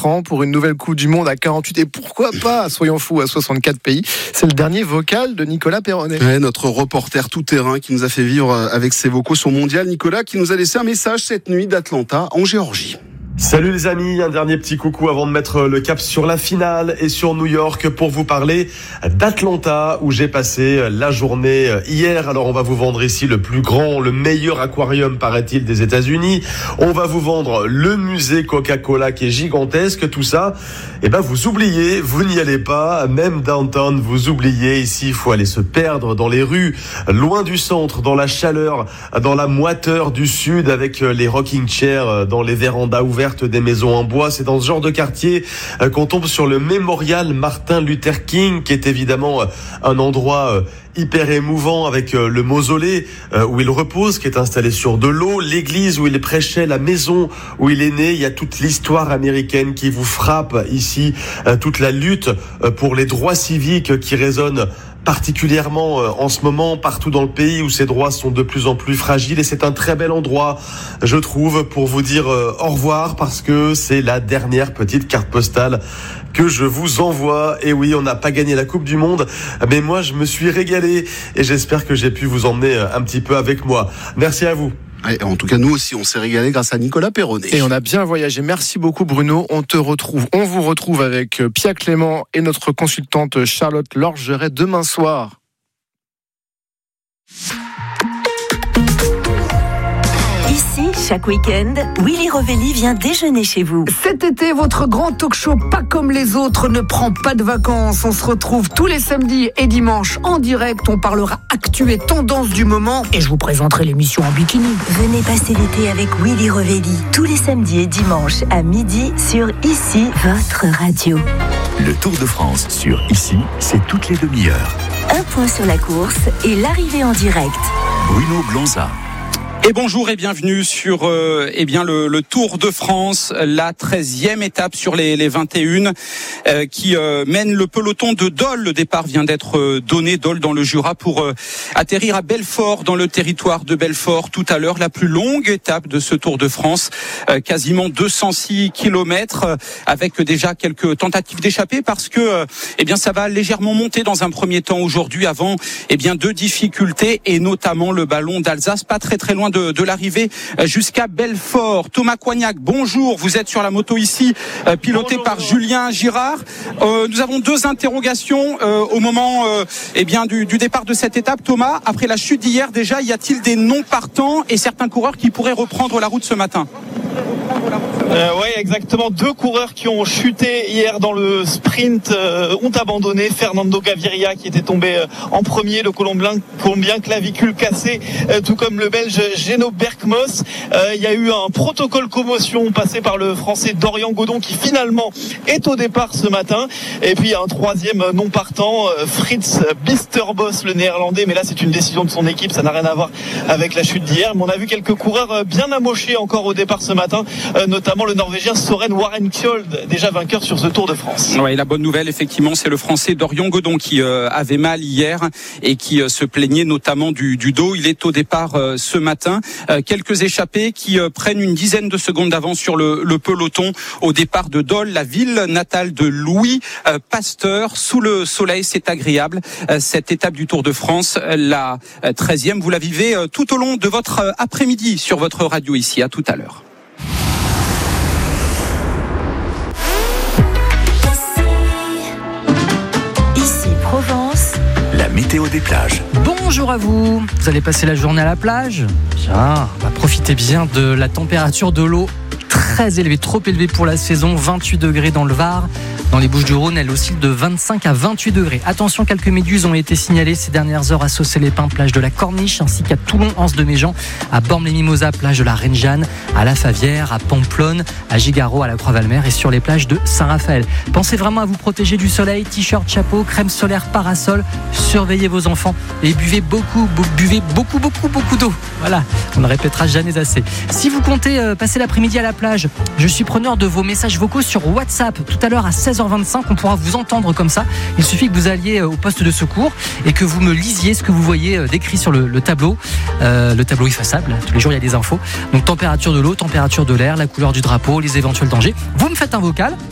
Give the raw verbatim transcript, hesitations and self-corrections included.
quatre ans pour une nouvelle Coupe du Monde à quarante-huit et pourquoi pas, soyons fous, à soixante-quatre pays. C'est le dernier vocal de Nicolas Perronnet. Ouais, notre reporter tout-terrain qui nous a fait vivre avec ses vocaux son mondial. Nicolas qui nous a laissé un message cette nuit d'Atlanta en Géorgie. Salut les amis, un dernier petit coucou avant de mettre le cap sur la finale et sur New York pour vous parler d'Atlanta où j'ai passé la journée hier. Alors on va vous vendre ici le plus grand, le meilleur aquarium paraît-il des États-Unis. On va vous vendre le musée Coca-Cola qui est gigantesque, tout ça. Et ben vous oubliez, vous n'y allez pas, même downtown vous oubliez. Ici il faut aller se perdre dans les rues, loin du centre, dans la chaleur, dans la moiteur du sud avec les rocking chairs, dans les vérandas ouvertes des maisons en bois. C'est dans ce genre de quartier euh, qu'on tombe sur le mémorial Martin Luther King, qui est évidemment euh, un endroit euh, hyper émouvant avec euh, le mausolée euh, où il repose, qui est installé sur de l'eau, l'église où il prêchait, la maison où il est né. Il y a toute l'histoire américaine qui vous frappe ici, euh, toute la lutte euh, pour les droits civiques qui résonne particulièrement en ce moment partout dans le pays où ces droits sont de plus en plus fragiles, et c'est un très bel endroit, je trouve, pour vous dire au revoir, parce que c'est la dernière petite carte postale que je vous envoie. Et oui, on n'a pas gagné la Coupe du Monde, mais moi je me suis régalé et j'espère que j'ai pu vous emmener un petit peu avec moi. Merci à vous. Et en tout cas, nous aussi, on s'est régalé grâce à Nicolas Perronnet. Et on a bien voyagé. Merci beaucoup, Bruno. On te retrouve, on vous retrouve avec Pia Clément et notre consultante Charlotte Lorgeret demain soir. Ici, chaque week-end, Willy Rovelli vient déjeuner chez vous. Cet été, votre grand talk show pas comme les autres ne prend pas de vacances. On se retrouve tous les samedis et dimanches en direct. On parlera actu et tendance du moment et je vous présenterai l'émission en bikini. Venez passer l'été avec Willy Rovelli tous les samedis et dimanches à midi sur Ici, votre radio. Le Tour de France sur Ici, c'est toutes les demi-heures. Un point sur la course et l'arrivée en direct. Bruno Blanza. Et bonjour et bienvenue sur euh, eh bien le, le Tour de France, la treizième étape sur les, les vingt et une euh, qui euh, mène le peloton de Dole. Le départ vient d'être euh, donné, Dole dans le Jura, pour euh, atterrir à Belfort, dans le territoire de Belfort tout à l'heure. La plus longue étape de ce Tour de France, euh, quasiment deux cent six kilomètres, euh, avec déjà quelques tentatives d'échapper parce que euh, eh bien ça va légèrement monter dans un premier temps aujourd'hui avant eh bien deux difficultés et notamment le ballon d'Alsace, pas très très loin de De, de l'arrivée jusqu'à Belfort. Thomas Coignac, bonjour, vous êtes sur la moto ici, euh, piloté bonjour. Par Julien Girard. Euh, nous avons deux interrogations euh, au moment euh, eh bien, du, du départ de cette étape. Thomas, après la chute d'hier déjà, y a-t-il des non-partants et certains coureurs qui pourraient reprendre la route ce matin ? Euh, oui, exactement. Deux coureurs qui ont chuté hier dans le sprint euh, ont abandonné. Fernando Gaviria qui était tombé euh, en premier, le Colombien, Colombien clavicule cassé, euh, tout comme le Belge Geno Berkmos. Euh, il y a eu un protocole commotion passé par le Français Dorian Godon qui finalement est au départ ce matin. Et puis un troisième non partant, euh, Fritz Bisterbos, le Néerlandais. Mais là, c'est une décision de son équipe. Ça n'a rien à voir avec la chute d'hier. Mais on a vu quelques coureurs bien amochés encore au départ ce matin, euh, notamment le Norvégien Soren Warrenkjold, déjà vainqueur sur ce Tour de France. Ouais, la bonne nouvelle, effectivement, c'est le Français Dorian Godon qui euh, avait mal hier et qui euh, se plaignait notamment du, du dos. Il est au départ euh, ce matin. Euh, quelques échappés qui euh, prennent une dizaine de secondes d'avance sur le, le peloton au départ de Dole, la ville natale de Louis euh, Pasteur. Sous le soleil, c'est agréable. Euh, cette étape du Tour de France, la treizième, vous la vivez euh, tout au long de votre euh, après-midi sur votre radio ici. À tout à l'heure. La météo des plages. Bonjour à vous. Vous allez passer la journée à la plage ? Bien, bah, profitez bien de la température de l'eau très élevée, trop élevée pour la saison, vingt-huit degrés dans le Var. Dans les Bouches-du-Rhône, elle oscille de vingt-cinq à vingt-huit degrés. Attention, quelques méduses ont été signalées ces dernières heures à Saucé-les-Pins, plage de la Corniche, ainsi qu'à Toulon, Anse de Méjean, à Bormes-les-Mimosas, plage de la Reine-Jeanne, à La Favière, à Pamplonne, à Gigaro, à la Croix-Valmer et sur les plages de Saint-Raphaël. Pensez vraiment à vous protéger du soleil, t-shirt, chapeau, crème solaire, parasol. Surveillez vos enfants et buvez beaucoup, bu- buvez beaucoup, beaucoup, beaucoup d'eau. Voilà, on ne répétera jamais assez. Si vous comptez euh, passer l'après-midi à la plage, je suis preneur de vos messages vocaux sur WhatsApp. Tout à l'heure à seize heures vingt-cinq, on pourra vous entendre comme ça. Il suffit que vous alliez au poste de secours et que vous me lisiez ce que vous voyez décrit sur le, le tableau, euh, le tableau effaçable. Tous les jours, il y a des infos. Donc température de l'eau, température de l'air, la couleur du drapeau, les éventuels dangers. Vous me faites un vocal